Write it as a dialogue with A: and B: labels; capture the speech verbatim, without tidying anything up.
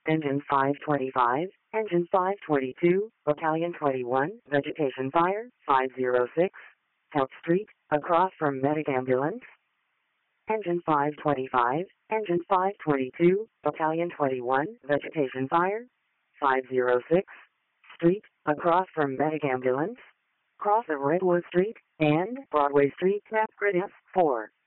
A: Engine five twenty-five, Engine five twenty-two, Battalion twenty-one, Vegetation Fire, five oh six, Health Street, across from Medic Ambulance. Engine five twenty-five, Engine five twenty-two, Battalion twenty-one, Vegetation Fire, five oh six, Street, across from Medic Ambulance. Cross of Redwood Street and Broadway Street at Grid F four.